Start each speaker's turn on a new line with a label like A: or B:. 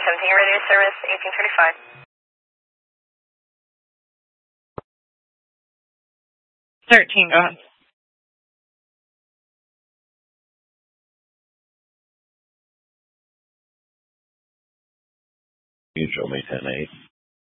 A: 17, ready to service 1835.
B: 13, go ahead.
C: You show me 10-8.